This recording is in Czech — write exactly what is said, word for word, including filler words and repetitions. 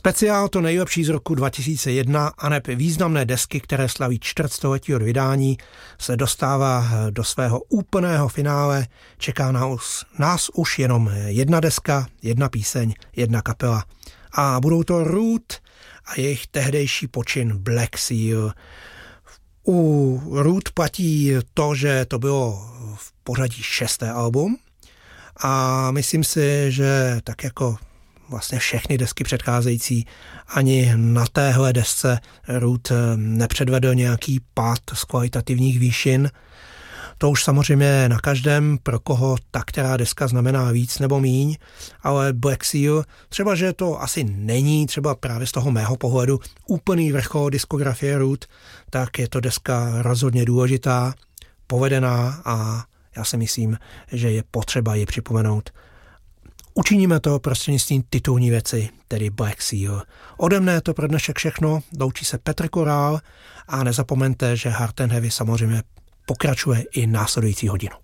Speciál to nejlepší z roku dva tisíce jedna a neb významné desky, které slaví čtvrtstoletí od vydání, se dostává do svého úplného finále. Čeká nás, nás už jenom jedna deska, jedna píseň, jedna kapela. A budou to Root a jejich tehdejší počin Black Seal. U Root platí to, že to bylo v pořadí šesté album a myslím si, že tak jako vlastně všechny desky předcházející, ani na téhle desce Root nepředvedl nějaký pád z kvalitativních výšin. To už samozřejmě na každém, pro koho ta která deska znamená víc nebo míň, ale Black Seal, třeba že to asi není třeba právě z toho mého pohledu úplný vrchol diskografie Root, tak je to deska rozhodně důležitá, povedená a já si myslím, že je potřeba ji připomenout. Učiníme to prostřednictvím titulní věci, tedy Black Seal. Ode mne je to pro dnešek všechno, loučí se Petr Korál a nezapomeňte, že Hard and Heavy samozřejmě pokračuje i následující hodinu.